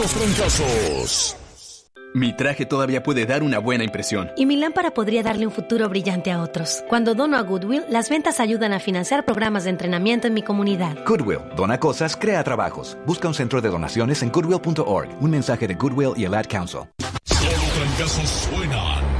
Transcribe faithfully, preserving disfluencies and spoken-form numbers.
los trancazos. Mi traje todavía puede dar una buena impresión. Y mi lámpara podría darle un futuro brillante a otros. Cuando dono a Goodwill, las ventas ayudan a financiar programas de entrenamiento en mi comunidad. Goodwill, dona cosas, crea trabajos. Busca un centro de donaciones en goodwill punto org. Un mensaje de Goodwill y el Ad Council. Solo trancazos suenan.